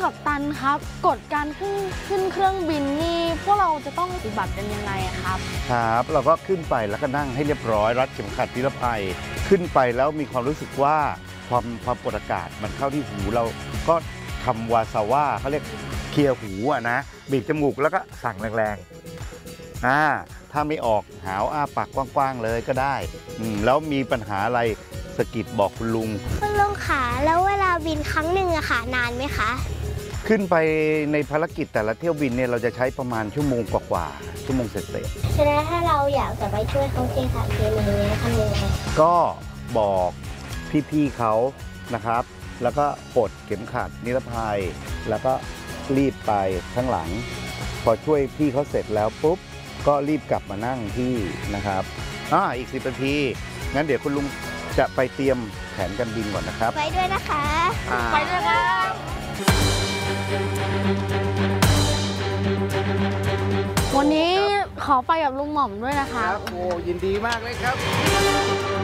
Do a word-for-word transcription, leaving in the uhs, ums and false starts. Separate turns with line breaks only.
กัปตันครับกฎการขึ้นขึ้นเครื่องบินนี่พวกเราจะต้องปฏิบัติกันยังไงครับ
ครับเราก็ขึ้นไปแล้วก็นั่งให้เรียบร้อยรัดเข็มขัดนิรภัยขึ้นไปแล้วมีความรู้สึกว่าความความกดอากาศมันเข้าที่หูเราก็ทำวาซาว่าเขาเรียกเคลียร์หูอะนะบีบจมูกแล้วก็สั่งแรงๆอ่าถ้าไม่ออกหาวอ้าปากกว้างๆเลยก็ได้อืมแล้วมีปัญหาอะไรสะกิดบอกคุณลุง
คุณลุงขาแล้วเวลาบินครั้งหนึ่งอะค่ะนานไหมคะ
ขึ้นไปในภารกิจแต่ละเที่ยวบินเนี่ยเราจะใช้ประมาณชั่วโมงกว่าๆชั่วโมงเสร็จ
ๆฉะนั้นถ้าเราอยากจะไปช่วยเขาเทสารเคมีนี้ทำยังไง
ก็บอกพี่ๆเขานะครับแล้วก็ปลดเข็มขัดนิรภัยแล้วก็รีบไปข้างหลังพอช่วยพี่เขาเสร็จแล้วปุ๊บก็รีบกลับมานั่งที่นะครับอ่าอีกสิบนาทีงั้นเดี๋ยวคุณลุงจะไปเตรียมแผนการบินก่อนนะครับ
ไปด้วยนะคะ
ไปด้วยครับวันนี้ขอไปกับลุงหม่อมด้วยนะคะ
ครับโอ้ยินดีมากเลยครับ